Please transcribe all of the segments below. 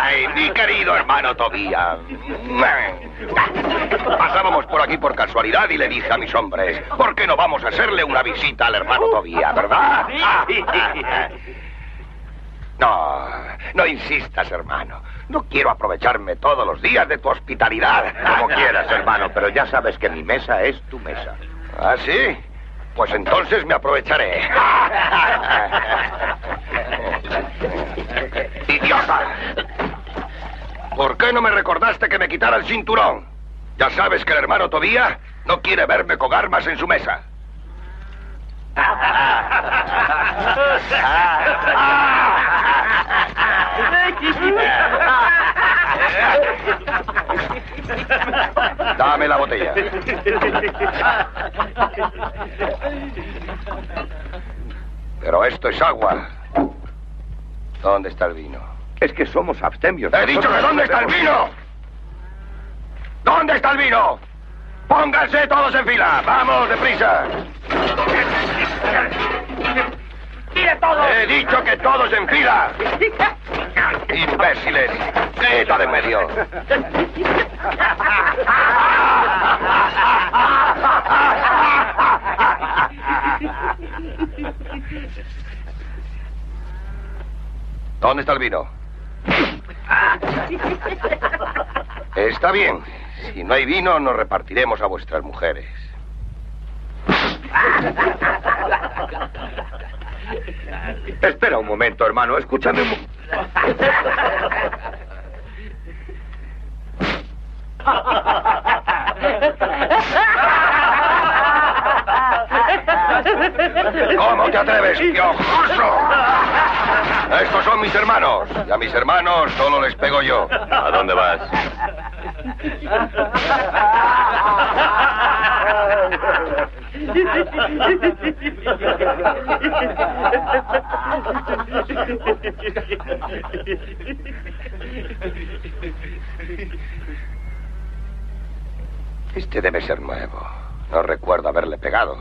¡Ay, mi querido hermano Tobías! Pasábamos por aquí por casualidad y le dije a mis hombres, ¿por qué no vamos a hacerle una visita al hermano Tobías, verdad? No insistas, hermano. No quiero aprovecharme todos los días de tu hospitalidad. Como quieras, hermano, pero ya sabes que mi mesa es tu mesa. ¿Ah, sí? Pues entonces me aprovecharé. ¡Idiota! ¿Por qué no me recordaste que me quitara el cinturón? Ya sabes que el hermano Tobías no quiere verme con armas en su mesa. Dame la botella. Pero esto es agua. ¿Dónde está el vino? Es que somos abstemios. ¡He dicho que dónde está el vino! ¿Dónde está el vino? ¡Pónganse todos en fila! ¡Vamos, deprisa! ¡Tire todos! ¡He dicho que todos en fila! ¡Imbéciles! ¡Quita de en medio! ¿Dónde está el vino? Está bien. Si no hay vino, nos repartiremos a vuestras mujeres. Espera un momento, hermano. Escúchame un ¿Cómo te atreves, piojoso? Estos son mis hermanos. Y a mis hermanos solo les pego yo. ¿A dónde vas? Este debe ser nuevo. No recuerdo haberle pegado.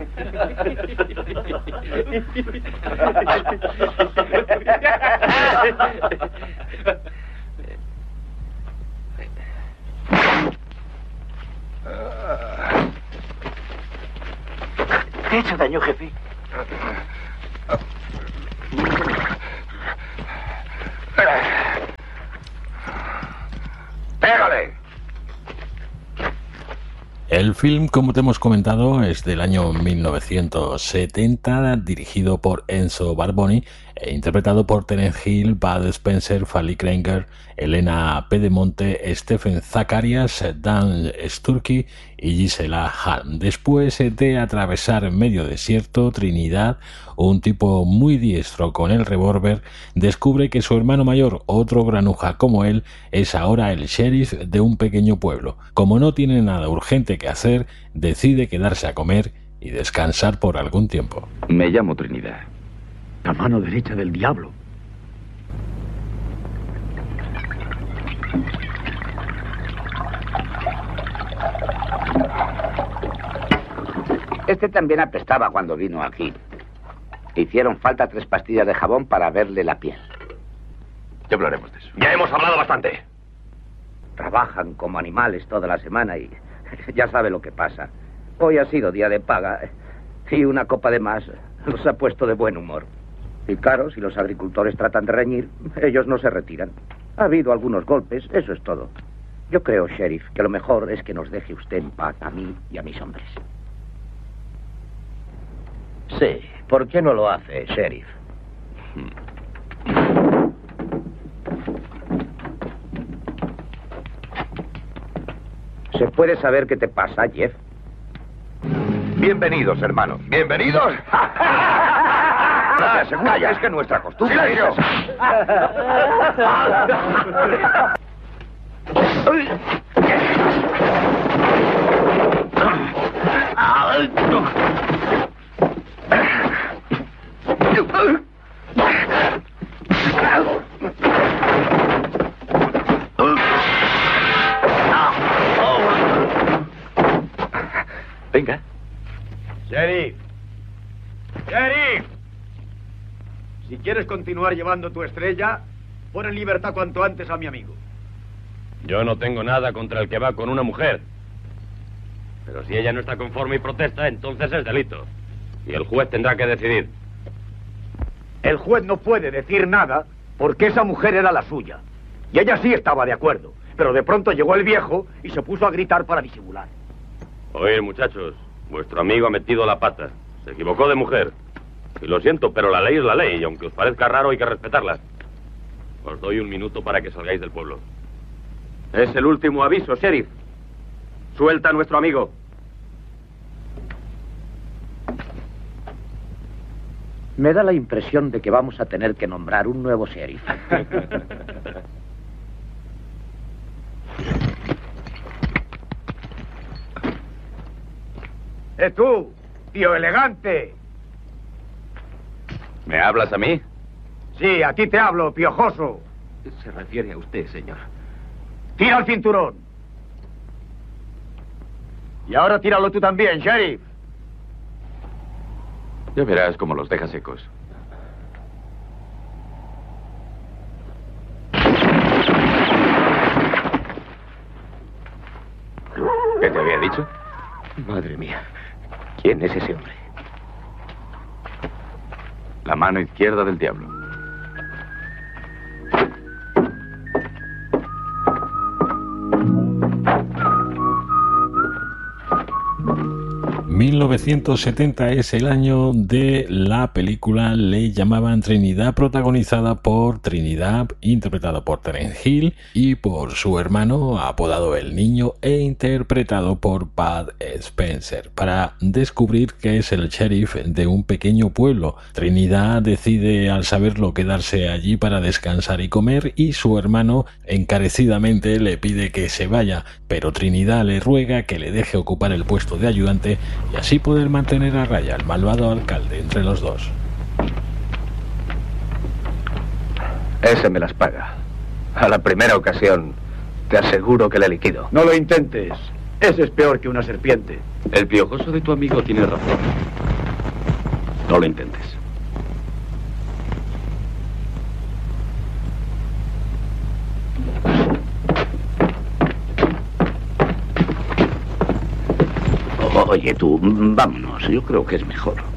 ¿Qué ha hecho daño, jefe? ¡Pégale! El film, como te hemos comentado, es del año 1970, dirigido por Enzo Barboni e interpretado por Terence Hill, Bud Spencer, Fally Krueger, Elena Pedemonte, Stephen Zacharias, Dan Sturkey y Gisela Hahn. Después de atravesar medio desierto, Trinidad, un tipo muy diestro con el revólver, descubre que su hermano mayor, otro granuja como él, es ahora el sheriff de un pequeño pueblo. Como no tiene nada urgente que hacer, decide quedarse a comer y descansar por algún tiempo. Me llamo Trinidad. La mano derecha del diablo. Este también apestaba cuando vino aquí. Hicieron falta 3 pastillas de jabón para verle la piel. Ya hablaremos de eso. Ya hemos hablado bastante. Trabajan como animales toda la semana y ya sabe lo que pasa. Hoy ha sido día de paga y una copa de más los ha puesto de buen humor. Y claro, si los agricultores tratan de reñir, ellos no se retiran. Ha habido algunos golpes, eso es todo. Yo creo, sheriff, que lo mejor es que nos deje usted en paz a mí y a mis hombres. Sí, ¿por qué no lo hace, sheriff? ¿Se puede saber qué te pasa, Jeff? Bienvenidos, hermanos. ¿Bienvenidos? Calla, es que nuestra costumbre ¡Silencio! es Venga. ¡Sheriff! ¡Sheriff! Si quieres continuar llevando tu estrella, Pon en libertad cuanto antes a mi amigo. Yo no tengo nada contra el que va con una mujer. Pero si ella no está conforme y protesta, entonces es delito. Y el juez tendrá que decidir. El juez no puede decir nada porque esa mujer era la suya. Y ella sí estaba de acuerdo. Pero de pronto llegó el viejo y se puso a gritar para disimular. Oír, muchachos, vuestro amigo ha metido la pata. Se equivocó de mujer. Y lo siento, pero la ley es la ley, y aunque os parezca raro, hay que respetarla. Os doy 1 minuto para que salgáis del pueblo. Es el último aviso, sheriff. Suelta a nuestro amigo. Me da la impresión de que vamos a tener que nombrar un nuevo sheriff. Tú, tío elegante! ¿Me hablas a mí? Sí, a ti te hablo, piojoso. Se refiere a usted, señor. ¡Tira el cinturón! Y ahora tíralo tú también, sheriff. Ya verás cómo los deja secos. ¿Qué te había dicho? Madre mía, ¿quién es ese hombre? La mano izquierda del diablo. 1970 es el año de la película Le llamaban Trinidad, protagonizada por Trinidad, interpretado por Terence Hill, y por su hermano, apodado El Niño, e interpretado por Bud Spencer. Para descubrir que es el sheriff de un pequeño pueblo, Trinidad decide al saberlo quedarse allí para descansar y comer, y su hermano encarecidamente le pide que se vaya, pero Trinidad le ruega que le deje ocupar el puesto de ayudante y así poder mantener a raya al malvado alcalde entre los dos. Ese me las paga. A la primera ocasión, te aseguro que le liquido. No lo intentes. Ese es peor que una serpiente. El piojoso de tu amigo tiene razón. No lo intentes. Oye, tú, vámonos. Yo creo que es mejor.